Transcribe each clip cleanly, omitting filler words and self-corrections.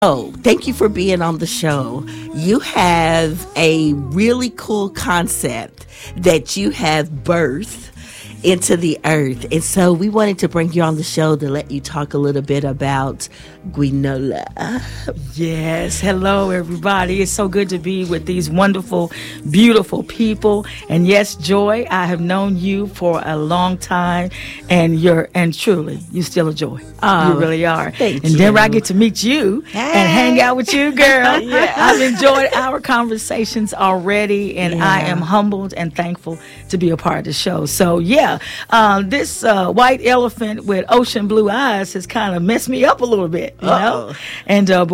Oh, thank you for being on the show. You have a really cool concept that you have birthed into the earth. And so we wanted to bring you on the show to let you talk a little bit about Gwinola. Yes. Hello, everybody. It's so good to be with these wonderful, beautiful people. And yes, Joy, I have known you for a long time, and truly, you're still a joy. Oh, you really are. Thank and you. then I get to meet you and hang out with you, girl. Yeah. I've enjoyed our conversations already, and I am humbled and thankful to be a part of the show. So, this white elephant with ocean blue eyes has kind of messed me up a little bit, you know. And but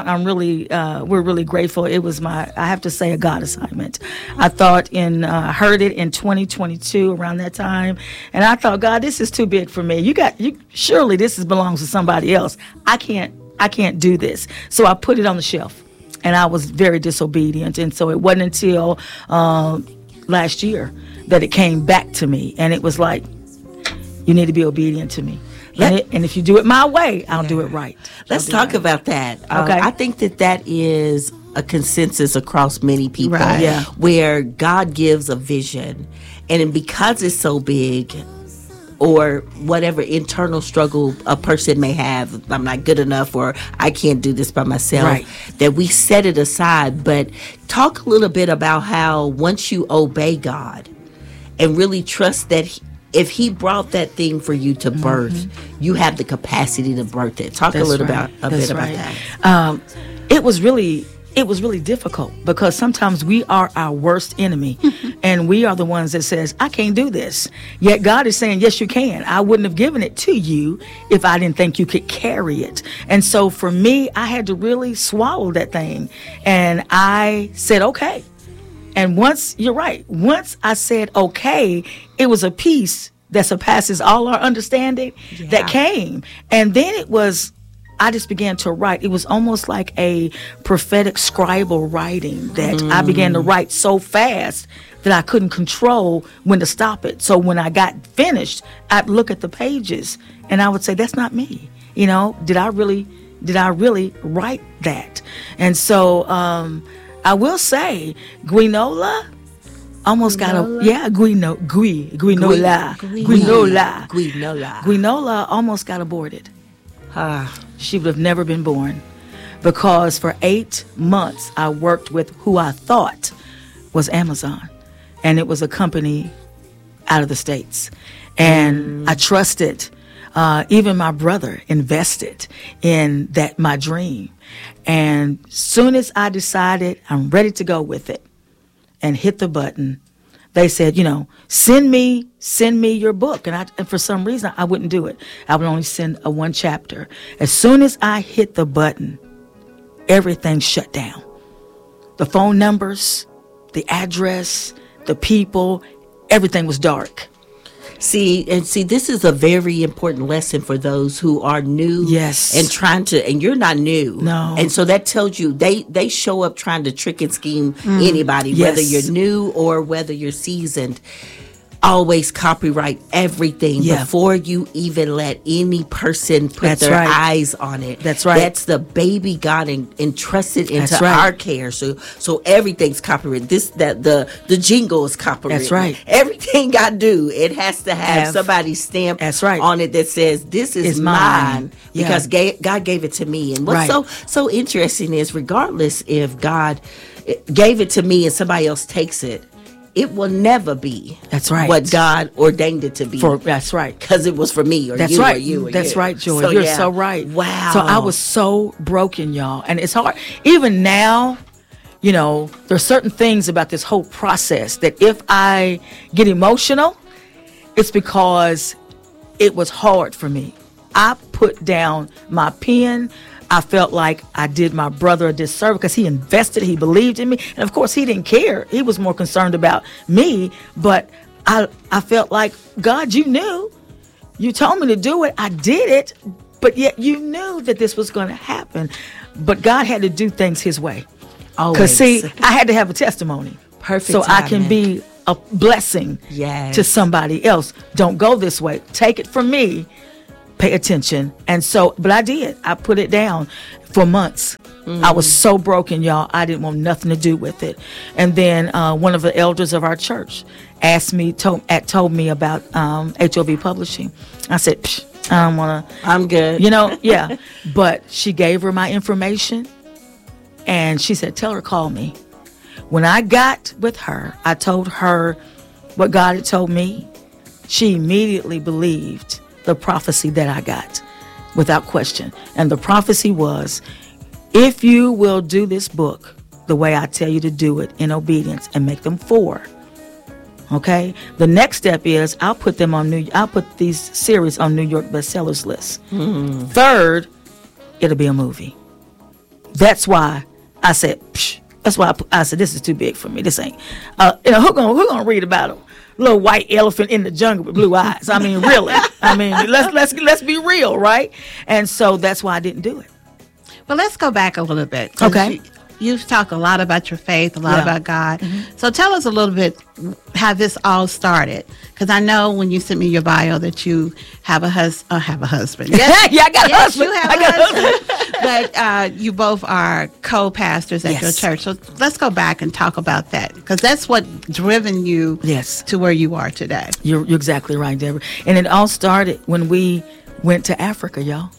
we're really grateful. It was I have to say, a God assignment. I thought heard it in 2022 around that time, and I thought, God, this is too big for me. Surely this belongs to somebody else. I can't do this. So I put it on the shelf, and I was very disobedient. And so it wasn't until last year that it came back to me, and it was like, you need to be obedient to me. And if you do it my way, I'll do it right. Let's talk about that. Okay. I think that is a consensus across many people, Right. Yeah. where God gives a vision, and because it's so big, or whatever internal struggle a person may have, I'm not good enough, or I can't do this by myself, Right. that we set it aside. But talk a little bit about how once you obey God and really trust that if He brought that thing for you to birth, you have the capacity to birth it. Talk a little bit about that. It was really difficult, because sometimes we are our worst enemy, and we are the ones that says, I can't do this. Yet God is saying, yes, you can. I wouldn't have given it to you if I didn't think you could carry it. And so for me, I had to really swallow that thing. And I said, okay. And once I said, okay, it was a peace that surpasses all our understanding that came. And then I just began to write. It was almost like a prophetic scribal writing that I began to write so fast that I couldn't control when to stop it. So when I got finished, I'd look at the pages and I would say, that's not me. You know, did I really write that? And so I will say, Gwinola almost got Gwinola almost got aborted. She would have never been born, because for 8 months I worked with who I thought was Amazon, and it was a company out of the States, and I trusted. Even my brother invested in my dream, and soon as I decided I'm ready to go with it and hit the button, they said, send me your book. And for some reason, I wouldn't do it. I would only send a one chapter. As soon as I hit the button, everything shut down. The phone numbers, the address, the people, everything was dark. See, this is a very important lesson for those who are new. Yes. And you're not new. No. And so that tells you they show up trying to trick and scheme anybody, whether you're new or whether you're seasoned. Always copyright everything before you even let any person put their eyes on it. That's right. That's the baby God entrusted into our care. So everything's copyrighted. The jingle is copyrighted. That's right. Everything I do, it has to have somebody's stamp on it that says this is mine because God gave it to me. And what's so interesting is, regardless if God gave it to me and somebody else takes it, it will never be what God ordained it to be. That's right. Because it was for me or that's you right. or you or That's you. right, Joy. So, You're so right. Wow. So I was so broken, y'all. And it's hard. Even now, there's certain things about this whole process that if I get emotional, it's because it was hard for me. I put down my pen. I felt like I did my brother a disservice because he invested, he believed in me. And of course, he didn't care. He was more concerned about me. But I felt like, God, you knew. You told me to do it. I did it. But yet you knew that this was going to happen. But God had to do things His way. Because, see, I had to have a testimony. Perfect. So I can be a blessing to somebody else. Don't go this way. Take it from me. pay attention. And so, but I did. I put it down for months. I was so broken, y'all. I didn't want nothing to do with it. And then one of the elders of our church told me about HOV Publishing. I said, I don't want to. I'm good. Yeah. But she gave her my information, and she said, tell her, call me. When I got with her, I told her what God had told me. She immediately believed the prophecy that I got without question. And the prophecy was, if you will do this book the way I tell you to do it in obedience and make them 4, okay, the next step is I'll put these series on New York bestsellers list. Third, it'll be a movie. That's why I said, I said, this is too big for me. This ain't, who gonna read about a little white elephant in the jungle with blue eyes? I mean, really? I mean, let's be real, right? And so that's why I didn't do it. Well, let's go back a little bit. Okay. You've talked a lot about your faith, a lot about God. Mm-hmm. So tell us a little bit how this all started. Because I know when you sent me your bio that you have a husband. Yes, yeah, I got a husband. You have a husband. But you both are co-pastors at your church. So let's go back and talk about that. Because that's what driven you to where you are today. You're exactly right, Deborah. And it all started when we went to Africa, y'all.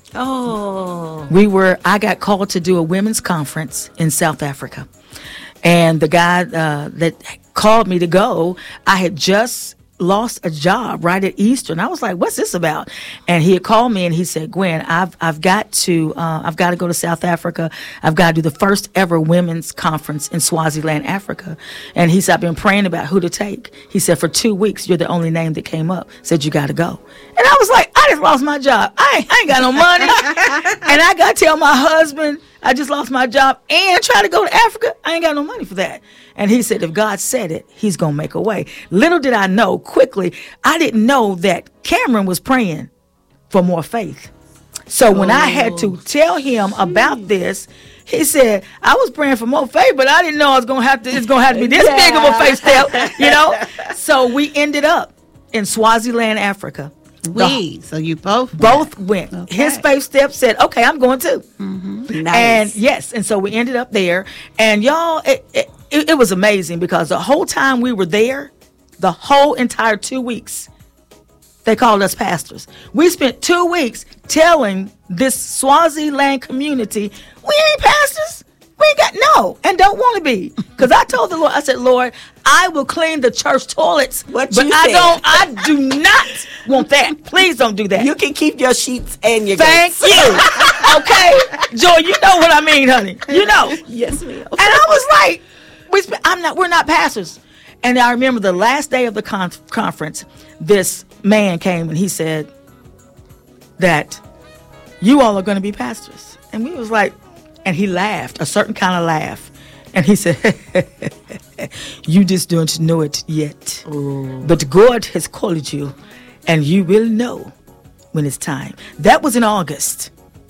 Oh. I got called to do a women's conference in South Africa. And the guy that called me to go, I had just lost a job right at Easter. And I was like, what's this about? And he had called me and he said, Gwen, I've got to go to South Africa. I've got to do the first ever women's conference in Swaziland, Africa. And he said, I've been praying about who to take. He said, for 2 weeks, you're the only name that came up. Said, you got to go. And I was like, I just lost my job. I ain't got no money. And I got to tell my husband, I just lost my job and try to go to Africa. I ain't got no money for that. And he said, if God said it, he's going to make a way. Little did I know, quickly, I didn't know that Cameron was praying for more faith. So when I had to tell him about this, he said, I was praying for more faith, but I didn't know it's going to have to be this big of a faith step, So we ended up in Swaziland, Africa. So you both went. Okay. His faith step said, okay, I'm going too. Mm-hmm. Nice. And yes, and so we ended up there. And y'all, it was amazing because the whole time we were there, the whole entire 2 weeks, they called us pastors. We spent 2 weeks telling this Swaziland community, we ain't pastors. We ain't got and don't want to be. Because I told the Lord, I said, Lord, I will clean the church toilets, but I do not want that. Please don't do that. You can keep your sheets and your Thank gates. you. Okay, Joy, you know what I mean, honey. You know. Yes, ma'am. And I was like, we're not pastors. And I remember the last day of the conference, this man came and he said that you all are going to be pastors. And we was like, and he laughed, a certain kind of laugh. And he said, you just don't know it yet. Ooh. But God has called you, and you will know when it's time. That was in August.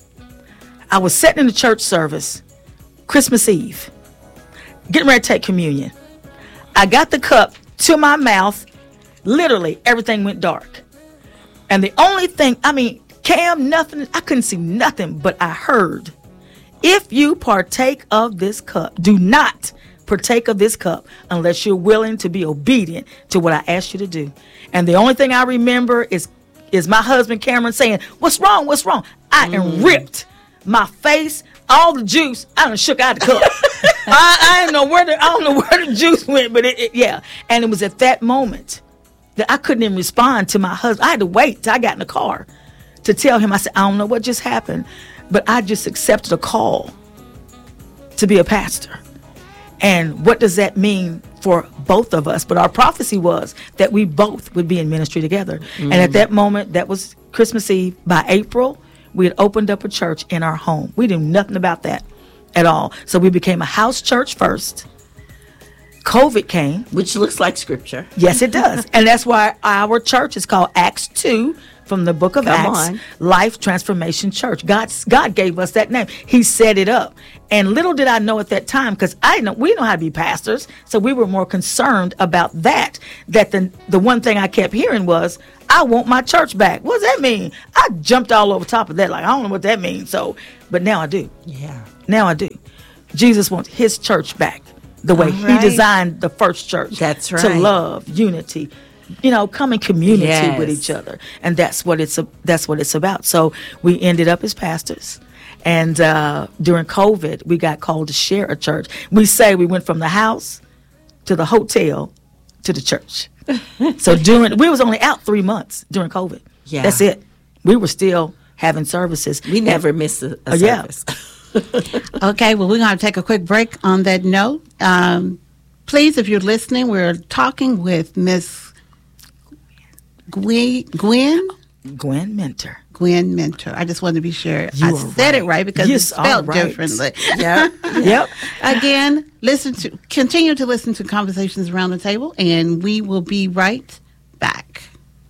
I was sitting in the church service, Christmas Eve, getting ready to take communion. I got the cup to my mouth. Literally, everything went dark. And the only thing, Cam, nothing, I couldn't see nothing, but I heard, if you partake of this cup, do not partake of this cup unless you're willing to be obedient to what I asked you to do. And the only thing I remember is my husband Cameron saying, what's wrong? What's wrong? I ripped my face, all the juice, I done shook out the cup. I don't know where the juice went, but yeah. And it was at that moment that I couldn't even respond to my husband. I had to wait till I got in the car to tell him. I said, I don't know what just happened, but I just accepted a call to be a pastor. And what does that mean for both of us? But our prophecy was that we both would be in ministry together. Mm-hmm. And at that moment, that was Christmas Eve. By April, we had opened up a church in our home. We knew nothing about that at all. So we became a house church first. COVID came. Which looks like scripture. Yes, it does. And that's why our church is called Acts 2 from the book of Acts, Life Transformation Church. God gave us that name. He set it up. And little did I know at that time, because we know how to be pastors, so we were more concerned about that the one thing I kept hearing was, I want my church back. What does that mean? I jumped all over top of that. Like, I don't know what that means. So, but now I do. Yeah. Now I do. Jesus wants his church back the way he designed the first church. That's right. To love, unity, come in community with each other. And that's what it's about. So we ended up as pastors. And during COVID, we got called to share a church. We say we went from the house to the hotel to the church. So we was only out 3 months during COVID. Yeah. That's it. We were still having services. We never missed a service. Okay, well, we're going to take a quick break on that note. Please, if you're listening, we're talking with Miss Gwen Mentor. Gwen Mentor. I just wanted to be sure I said it right because it's spelled differently. Yep. Again, continue to listen to Conversations Around the Table, and we will be right back.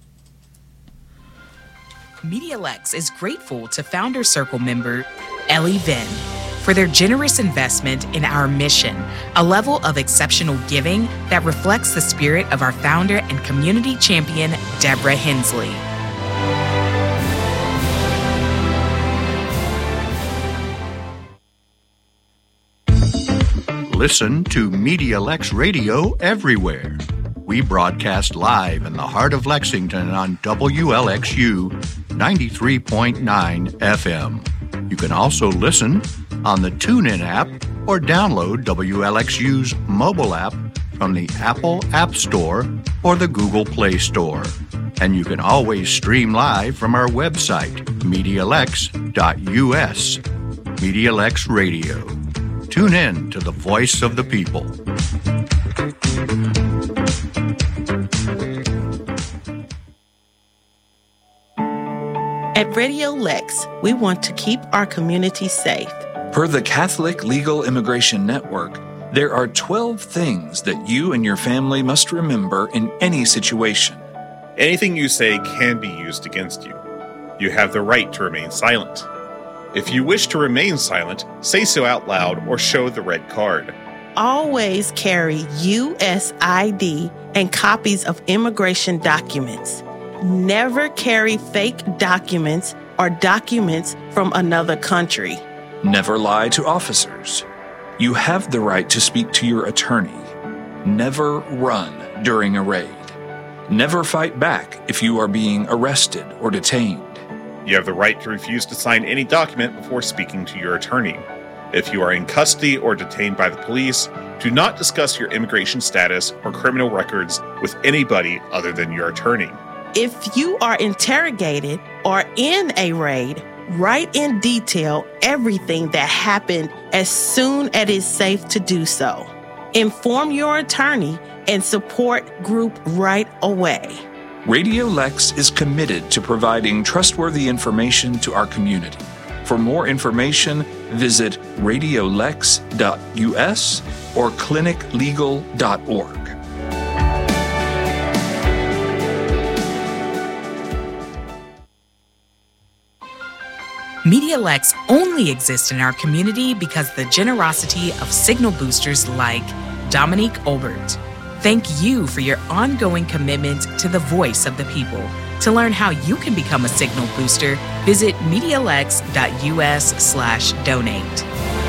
MediaLex is grateful to Founder Circle member Ellie Venn for their generous investment in our mission, a level of exceptional giving that reflects the spirit of our founder and community champion, Deborah Hensley. Listen to MediaLex Radio everywhere. We broadcast live in the heart of Lexington on WLXU 93.9 FM. You can also listen on the TuneIn app or download WLXU's mobile app from the Apple App Store or the Google Play Store. And you can always stream live from our website, MediaLex.us. MediaLex Radio. Tune in to the voice of the people. At Radio Lex, we want to keep our community safe. Per the Catholic Legal Immigration Network, there are 12 things that you and your family must remember in any situation. Anything you say can be used against you. You have the right to remain silent. If you wish to remain silent, say so out loud or show the red card. Always carry U.S. ID and copies of immigration documents. Never carry fake documents or documents from another country. Never lie to officers. You have the right to speak to your attorney. Never run during a raid. Never fight back if you are being arrested or detained. You have the right to refuse to sign any document before speaking to your attorney. If you are in custody or detained by the police, do not discuss your immigration status or criminal records with anybody other than your attorney. If you are interrogated or in a raid, write in detail everything that happened as soon as it's safe to do so. Inform your attorney and support group right away. Radio Lex is committed to providing trustworthy information to our community. For more information, visit radiolex.us or cliniclegal.org. MediaLex only exists in our community because of the generosity of signal boosters like Dominique Olbert. Thank you for your ongoing commitment to the voice of the people. To learn how you can become a signal booster, visit MediaLex.us/donate.